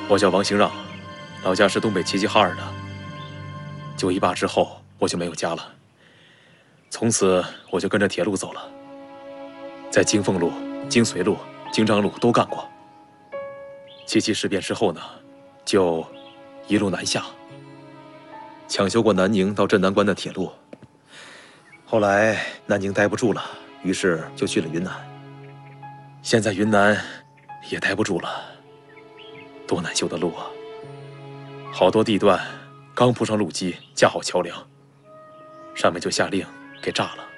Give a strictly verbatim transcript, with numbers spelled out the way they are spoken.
我叫王兴让，老家是东北齐齐哈尔的。九一八之后，我就没有家了。从此我就跟着铁路走了，在京凤路、京绥路、京张路都干过。七七事变之后呢，就一路南下，抢修过南宁到镇南关的铁路。后来南宁待不住了，于是就去了云南。现在云南也待不住了，多难修的路啊！好多地段刚铺上路基，架好桥梁，上面就下令给炸了。